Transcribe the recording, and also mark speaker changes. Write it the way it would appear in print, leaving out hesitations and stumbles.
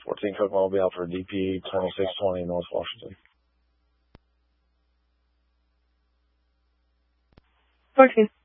Speaker 1: 14 Cook Mobile for DP 2620 North Washington.
Speaker 2: 14.